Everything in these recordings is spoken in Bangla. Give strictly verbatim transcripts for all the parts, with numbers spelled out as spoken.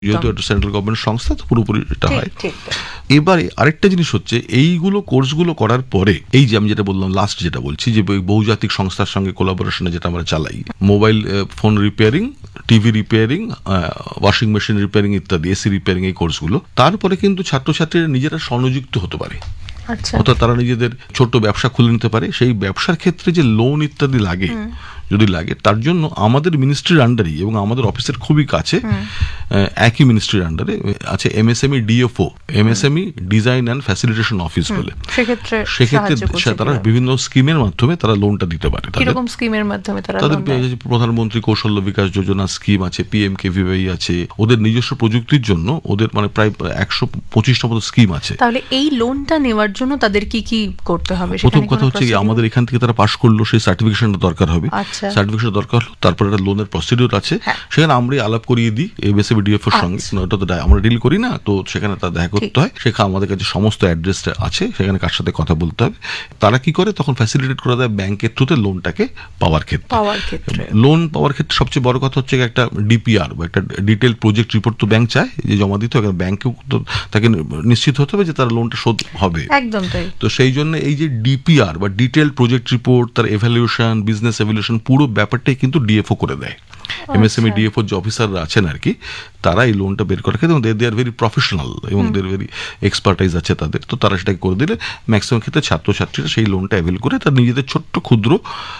যেহেতু একটা সেন্ট্রাল গভর্নমেন্ট সংস্থা, তো পুরোপুরি এটা হয়। এবারে আরেকটা জিনিস হচ্ছে, এইগুলো কোর্সগুলো করার পরে এই যে আমি যেটা বললাম লাস্ট যেটা বলছি, যে বহুজাতিক সংস্থার সঙ্গে কোলাবোরেশনে যেটা আমরা চালাই, mobile phone repairing, TV repairing, washing machine repairing ইত্যাদি, এসি রিপেয়ারিং, এই কোর্সগুলো, তারপরে কিন্তু ছাত্রছাত্রীরা নিজেরা স্বনিযুক্ত হতে পারে। অর্থাৎ তারা নিজেদের ছোট্ট ব্যবসা খুলে নিতে পারে। সেই ব্যবসার ক্ষেত্রে যে লোন ইত্যাদি লাগে, যদি লাগে, তার জন্য আমাদের মিনিস্ট্রির আন্ডারেই এবং আমাদের অফিসের খুবই কাছে একই মিনিস্ট্রির আন্ডারে আছে MSME DFO, MSME design and facilitation office বলে। সেক্ষেত্রে তারা বিভিন্ন স্কিমের মাধ্যমে তারা লোনটা দিতে পারে। কিরকম স্কিমের মাধ্যমে তারা? তাদের প্রধানমন্ত্রী কৌশল্য বিকাশ যোজনা স্কিম আছে, পিএমকেভিওয়াই আছে, ওদের নিজস্ব প্রযুক্তির জন্য ওদের মানে প্রায় একশো পঁচিশটা মতো স্কিম আছে। তাহলে এই লোনটা নেওয়ার জন্য তাদের কি কি করতে হবে? প্রথম কথা হচ্ছে কি, আমাদের এখান থেকে তারা পাশ করলো, সেই সার্টিফিকেশনটা দরকার হবে। সার্টিফিকেশন দরকার হলো, তারপরে একটা লোনের প্রসিডিউর আছে, সেখানে আমরাই আলাপ করিয়ে দিই এমএসএমই ডিএফ এর সঙ্গে। ওটা তো আমরা ডিল করি না, তো সেখানে তার দেখা করতে হয়। সেখানে আমাদের কাছে সমস্ত অ্যাড্রেসটা আছে, সেখানে কার সাথে কথা বলতে হবে। তারা কি করে তখন ফ্যাসিলিটেট করে দেয় ব্যাংকের থ্রুতে লোনটাকে পাওয়ার ক্ষেত্রে। লোন পাওয়ার ক্ষেত্রে সবচেয়ে বড় কথা হচ্ছে একটা ডিপিআর বা একটা ডিটেল প্রজেক্ট রিপোর্ট তো ব্যাংক চায় যে জমা দিতে হবে, ব্যাংকেও তো তাকে নিশ্চিত হতে হবে যে তার লোনটা শোধ হবে। একদম তাই। তো সেই জন্য এই যে ডিপিআর বা ডিটেল প্রজেক্ট রিপোর্ট, তার এভ্যালুয়েশন, বিজনেস এভ্যালুয়েশন, পুরো ব্যাপারটাই কিন্তু ডিএফও করে দেয়। এমএসএমই ডিএফও যে অফিসাররা আছেন আর কি, তারা এই লোনটা বের করে ক্ষেত্রে দে আর ভেরি প্রফেশনাল এবং দে আর ভেরি এক্সপার্টাইজ আছে তাদের। তো তারা সেটাকে করে দিলে ম্যাক্সিমাম ক্ষেত্রে ছাত্রছাত্রীরা সেই লোনটা অ্যাভেল করে তার নিজেদের ছোট্ট ক্ষুদ্র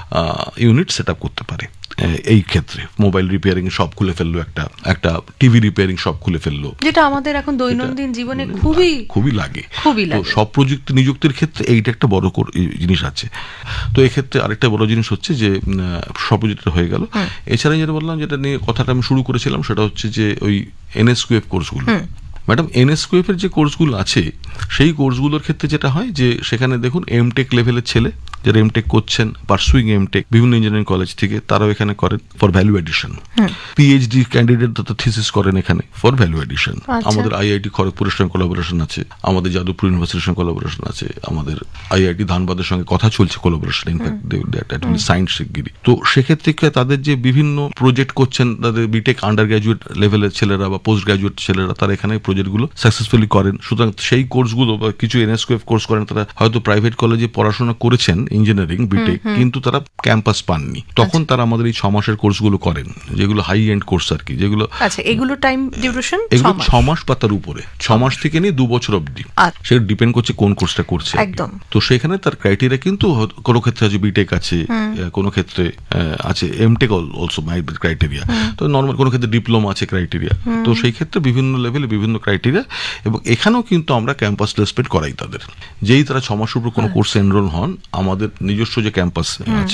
ইউনিট সেট আপ করতে পারে। এই ক্ষেত্রে মোবাইল রিপেয়ারিং সব খুলে ফেললো, একটা একটা টিভি রিপেয়ারিং সব খুলে ফেললো, যেটা আমাদের এখন দৈনন্দিন জীবনে খুবই খুবই লাগে। খুবই লাগে। সব প্রযুক্তি নিযুক্তির ক্ষেত্রে এইটা একটা বড় জিনিস আছে। তো এক্ষেত্রে আরেকটা বড় জিনিস হচ্ছে যে সব যেটা হয়ে গেল, এছাড়া যেটা বললাম, যেটা নিয়ে কথাটা আমি শুরু করেছিলাম, সেটা হচ্ছে যে ওই এনএসকিউএফ কোর্সগুলো। ম্যাডাম, এনএসকিউএফ এর যে কোর্সগুলো আছে, সেই কোর্সগুলোর ক্ষেত্রে যেটা হয় যে সেখানে দেখুন এমটেক লেভেলের ছেলে যারা এমটেক করছেন, পারসুইং এমটেক বিভিন্ন ইঞ্জিনিয়ারিং কলেজ থেকে, তারাও এখানে করেন for value addition. PhD candidate তো থিসিস করেন এখানে ফর ভ্যালু এডিশন। আমাদের আইআইটি খড়গপুরের সঙ্গে কোলাবোরেশন আছে, আমাদের যাদবপুর ইউনিভার্সিটির সঙ্গে কোলাবোরেশন আছে, আমাদের আইআইটি ধানবাদের সঙ্গে কথা চলছে কোলাবোরেশন, ইনফ্যাক্ট সায়েন্স শিগগিরি। তো সেক্ষেত্রে তাদের যে বিভিন্ন প্রজেক্ট করছেন, তাদের বিটেক আন্ডার গ্র্যাজুয়েট লেভেলের ছেলেরা বা পোস্ট গ্র্যাজুয়েট ছেলেরা, তারা এখানে প্রজেক্টগুলো সাকসেসফুলি করেন। সুতরাং সেই কোর্সগুলো বা কিছু এনএসকিউএফ কোর্স করেন, তারা হয়তো প্রাইভেট কলেজে পড়াশোনা করেছেন ইঞ্জিনিয়ারিং বিটেক, কিন্তু তারা ক্যাম্পাস পাননি, তখন তারা আমাদের এই ছ মাসের কোর্সগুলো করেন, যেগুলো হাই এন্ড কোর্স আর কি, যেগুলো এগুলো টাইম ডিউরেশন এগুলো ছ মাস পাতার উপরে, ছ মাস থেকে নিয়ে দু বছর অবধি, সেটা ডিপেন্ড করছে কোন কোর্সটা করছে। তো সেখানে তার ক্রাইটেরিয়া কিন্তু কোনো ক্ষেত্রে আছে বিটেক আছে, কোনো ক্ষেত্রে আছে MTech also might be criteria, তো নর্মাল কোনো ক্ষেত্রে ডিপ্লোমা আছে ক্রাইটেরিয়া। তো সেই ক্ষেত্রে বিভিন্ন লেভেলে বিভিন্ন ক্রাইটেরিয়া, এবং এখানেও কিন্তু আমরা ক্যাম্পাস প্লেসমেন্ট করাই তাদের। যেই তারা ছ মাসের উপর কোনো কোর্সে এনরোল হন, আমাদের নিজস্ব যে ক্যাম্পাস আছে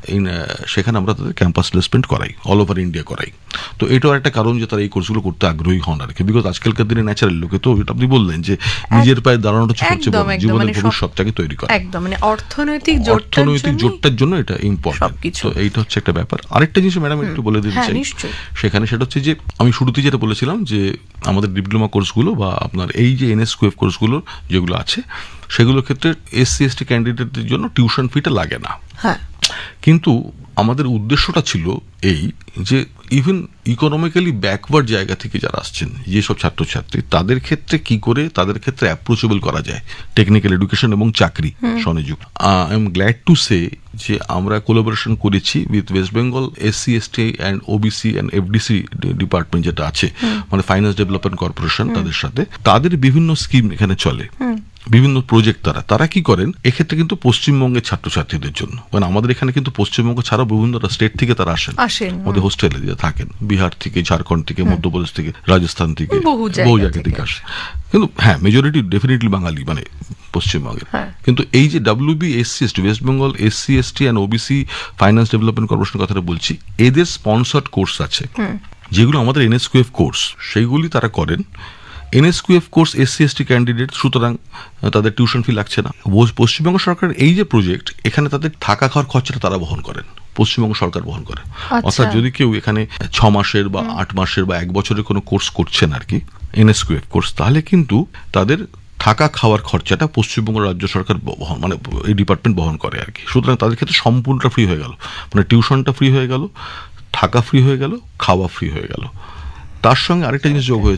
সেখানে আমরা তাদের ক্যাম্পাস প্লেসমেন্ট করাই, অল ওভার ইন্ডিয়া করাই। তো এটাও একটা কারণ যে তারা এই কোর্সগুলো করতে আগ্রহী হন আর কি। বিকজ আজকালকার দিনে ন্যাচারাল লোকে তো, এটা আপনি বললেন যে নিজের পায়ে দাঁড়ানোটা হচ্ছে জীবনের ভবিষ্যৎটাকে তৈরি করা, একদম মানে অর্থনৈতিক অর্থনৈতিক জোটটার জন্য এটা ইম্পর্টেন্ট। তো এইটা হচ্ছে একটা ব্যাপার। আরেকটা জিনিস ম্যাডাম একটু বলে দিতে চাই সেখানে, সেটা হচ্ছে যে আমি শুরুতে যেটা বলেছিলাম যে আমাদের ডিপ্লোমা কোর্সগুলো বা আপনার এই যে এনএসকিউএফ কোর্সগুলো যেগুলো আছে, সেগুলোর ক্ষেত্রে এসসি এসটি ক্যান্ডিডেটদের জন্য টিউশন ফিটা লাগে না। কিন্তু আমাদের উদ্দেশ্যটা ছিল এই যে ইভেন ইকোনমিক্যালি ব্যাকওয়ার্ড জায়গা থেকে যারা আসছেন, যেসব ছাত্রছাত্রী, তাদের ক্ষেত্রে কি করে তাদের ক্ষেত্রে অ্যাপ্রোচেবল করা যায় টেকনিক্যাল এডুকেশন এবং চাকরি স্বনিযুক্ত। I am glad to say যে আমরা কোলাবোরেশন করেছি with West Bengal SC ST and OBC and FDC department যেটা আছে, মানে ফাইন্যান্স ডেভেলপমেন্ট কর্পোরেশন, তাদের সাথে তাদের বিভিন্ন স্কিম এখানে চলে, বিভিন্ন প্রজেক্ট। তারা তারা কি করেন এক্ষেত্রে কিন্তু পশ্চিমবঙ্গের ছাত্রছাত্রীদের জন্য, মানে আমাদের এখানে কিন্তু পশ্চিমবঙ্গ ছাড়াও বিভিন্ন স্টেট থেকে তারা আসেন, আমাদের হোস্টেলে থাকেন, বিহার থেকে, ঝাড়খণ্ড থেকে, মধ্যপ্রদেশ থেকে, রাজস্থান থেকে, বহু জায়গা থেকে আসে। কিন্তু হ্যাঁ, মেজরিটি ডেফিনেটলি বাঙালি, মানে পশ্চিমবঙ্গের। কিন্তু এই যে WB SC ST, West Bengal SC ST and OBC finance development কর্পোরেশনের কথাটা বলছি, এদের স্পন্সর্ড কোর্স আছে যেগুলো আমাদের এনএসকিউএফ কোর্স, সেইগুলি তারা করেন। NSQF course SC ST candidate, সুতরাং তাদের টিউশন ফি লাগছে না। পশ্চিমবঙ্গ সরকারের এই যে প্রজেক্ট, এখানে তাদের থাকা খাওয়ার খরচাটা তারা বহন করেন, পশ্চিমবঙ্গ সরকার বহন করে। অর্থাৎ যদি কেউ এখানে ছ মাসের বা আট মাসের বা এক বছরের কোনো কোর্স করছেন আর কি, এনএসকিউএফ কোর্স, তাহলে কিন্তু তাদের থাকা খাওয়ার খরচাটা পশ্চিমবঙ্গ রাজ্য সরকার বহন, মানে এই ডিপার্টমেন্ট বহন করে আর কি। সুতরাং তাদের ক্ষেত্রে সম্পূর্ণটা ফ্রি হয়ে গেল, মানে টিউশনটা ফ্রি হয়ে গেল, থাকা ফ্রি হয়ে গেল, খাওয়া ফ্রি হয়ে গেল। তার সঙ্গে আরেকটা জিনিস যোগ হয়েছে